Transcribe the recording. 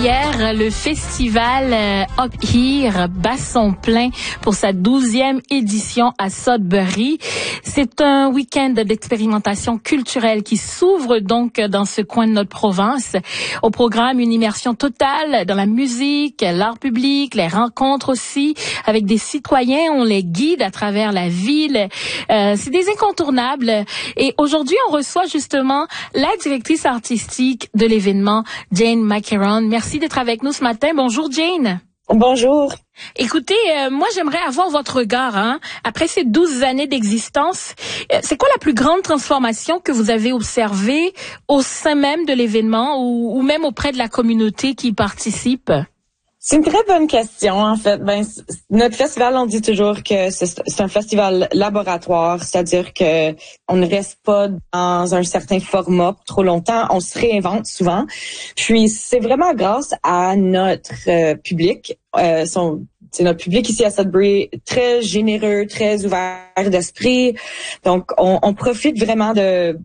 hier le festival Up Here bat son plein pour sa 12e édition à Sudbury. C'est un week-end d'expérimentation culturelle qui s'ouvre donc dans ce coin de notre province. Au programme, une immersion totale dans la musique, l'art public, les rencontres aussi avec des citoyens. On les guide à travers la ville. C'est des incontournables. Et aujourd'hui, on reçoit justement la directrice artistique de l'événement, Jane McCarron. Merci d'être avec nous ce matin. Bonjour Jane. Bonjour. Écoutez, moi j'aimerais avoir votre regard. Après ces 12 années d'existence, c'est quoi la plus grande transformation que vous avez observée au sein même de l'événement ou même auprès de la communauté qui y participe? C'est une très bonne question, en fait. Notre festival, on dit toujours que c'est un festival laboratoire, c'est-à-dire que on ne reste pas dans un certain format trop longtemps, on se réinvente souvent. Puis c'est vraiment grâce à notre public. C'est notre public ici à Sudbury, très généreux, très ouvert d'esprit. Donc, on profite vraiment de